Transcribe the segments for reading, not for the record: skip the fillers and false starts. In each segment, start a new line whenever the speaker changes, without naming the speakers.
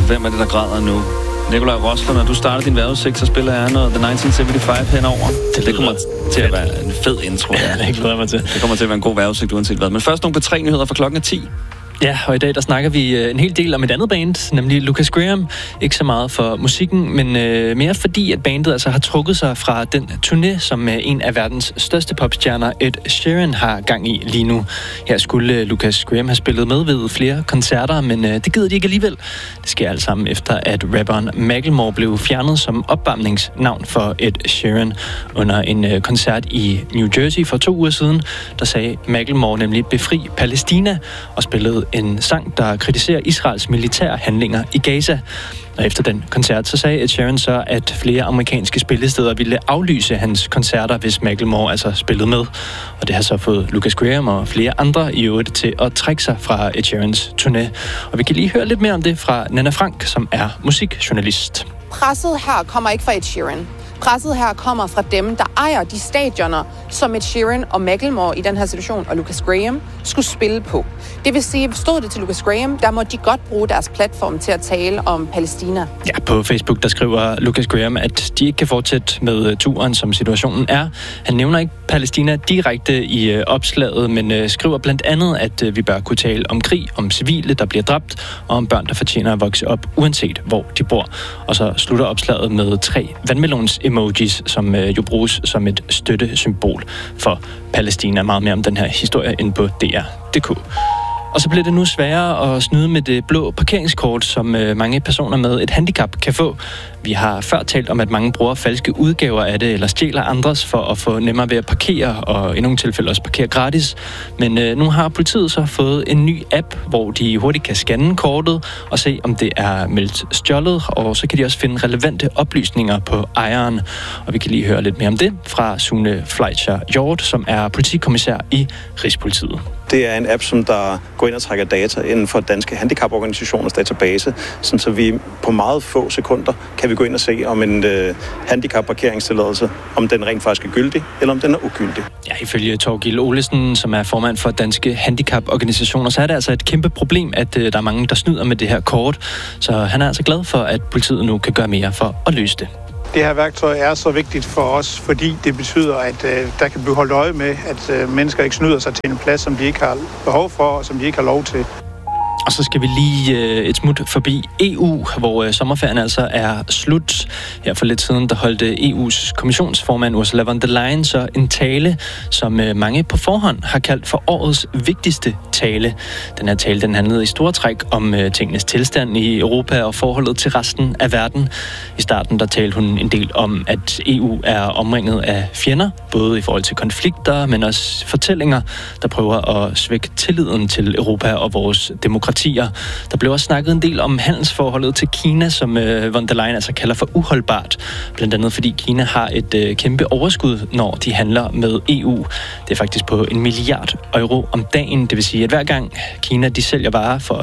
Hvem er det, der græder nu? Nikolaj Rosler, når du starter din vejrudsigt, så spiller jeg noget The 1975 henover. Det kommer til at være en fed intro.
Ja, det glæder mig til.
Det kommer til at være en god vejrudsigt uanset hvad. Men først nogle P3-nyheder fra klokken 10.
Ja, og i dag der snakker vi en hel del om et andet band, nemlig Lucas Graham. Ikke så meget for musikken, men mere fordi, at bandet altså har trukket sig fra den turné, som en af verdens største popstjerner, Ed Sheeran, har gang i lige nu. Her skulle Lucas Graham have spillet med ved flere koncerter, men det gider de ikke alligevel. Det sker alt sammen efter, at rapperen Macklemore blev fjernet som opvarmningsnavn for Ed Sheeran under en koncert i New Jersey for 2 uger siden. Der sagde Macklemore nemlig "Befri Palæstina" og spillede en sang, der kritiserer Israels militære handlinger i Gaza. Og efter den koncert, så sagde Ed Sheeran så, at flere amerikanske spillesteder ville aflyse hans koncerter, hvis Macklemore altså spillede med. Og det har så fået Lucas Graham og flere andre i øvrigt til at trække sig fra Ed Sheerans turné. Og vi kan lige høre lidt mere om det fra Nana Frank, som er musikjournalist.
Presset her kommer ikke fra Ed Sheeran. Presset her kommer fra dem, der ejer de stadioner, som Ed Sheeran og Macklemore i den her situation, og Lucas Graham, skulle spille på. Det vil sige, stod det til Lucas Graham, der må de godt bruge deres platform til at tale om Palæstina.
Ja, på Facebook, der skriver Lucas Graham, at de ikke kan fortsætte med turen, som situationen er. Han nævner ikke Palæstina direkte i opslaget, men skriver blandt andet, at vi bør kunne tale om krig, om civile, der bliver dræbt, og om børn, der fortjener at vokse op, uanset hvor de bor. Og så slutter opslaget med 3 vandmelons-emojis, som jo bruges som et støttesymbol for Palæstina. Meget mere om den her historie inde på DR.dk. Og så bliver det nu sværere at snyde med det blå parkeringskort, som mange personer med et handicap kan få. Vi har før talt om, at mange bruger falske udgaver af det, eller stjæler andres for at få nemmere ved at parkere, og i nogle tilfælde også parkere gratis. Men nu har politiet så fået en ny app, hvor de hurtigt kan scanne kortet og se, om det er meldt stjålet, og så kan de også finde relevante oplysninger på ejeren. Og vi kan lige høre lidt mere om det fra Sune Fleischer Hjort, som er politikommissær i Rigspolitiet.
Det er en app, som der går ind og trækker data inden for danske handicaporganisationers database, så vi på meget få sekunder kan vi gå ind og se, om en handicapparkeringstilladelse, om den rent faktisk er gyldig, eller om den er ugyldig.
Ja, ifølge Torgild Olesen, som er formand for danske handicaporganisationer, så er det altså et kæmpe problem, at der er mange, der snyder med det her kort. Så han er altså glad for, at politiet nu kan gøre mere for at løse det.
Det her værktøj er så vigtigt for os, fordi det betyder, at der kan blive holdt øje med, at mennesker ikke snyder sig til en plads, som de ikke har behov for, og som de ikke har lov til.
Og så skal vi lige et smut forbi EU, hvor sommerferien altså er slut. Her for lidt siden, der holdte EU's kommissionsformand Ursula von der Leyen så en tale, som mange på forhånd har kaldt for årets vigtigste tale. Den her tale, den handlede i store træk om tingenes tilstand i Europa og forholdet til resten af verden. I starten, der talte hun en del om, at EU er omringet af fjender, både i forhold til konflikter, men også fortællinger, der prøver at svække tilliden til Europa og vores demokrati. Der blev også snakket en del om handelsforholdet til Kina, som von der Leyen altså kalder for uholdbart. Blandt andet fordi Kina har et kæmpe overskud, når de handler med EU. Det er faktisk på 1 milliard euro om dagen. Det vil sige, at hver gang Kina de sælger varer for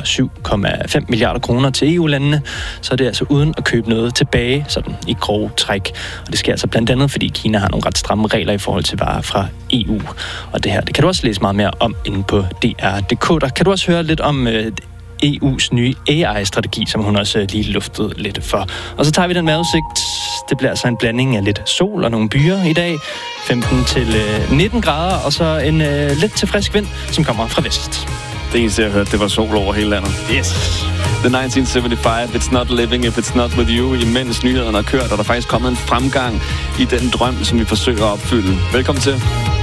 7,5 milliarder kroner til EU-landene, så er det altså uden at købe noget tilbage, sådan i grove træk. Og det sker altså blandt andet, fordi Kina har nogle ret stramme regler i forhold til varer fra EU. Og det her, det kan du også læse meget mere om inde på DR.dk. Der kan du også høre lidt om EU's nye AI-strategi, som hun også lige luftede lidt for. Og så tager vi den vejrudsigt. Det bliver altså en blanding af lidt sol og nogle byer i dag. 15 til 19 grader, og så en lidt til frisk vind, som kommer fra vest.
Det eneste, jeg hørte, det var sol over hele landet.
Yes.
The 1975, It's Not Living If It's Not With You. Imens nyhederne har kørt, og der er faktisk kommet en fremgang i den drøm, som vi forsøger at opfylde. Velkommen til.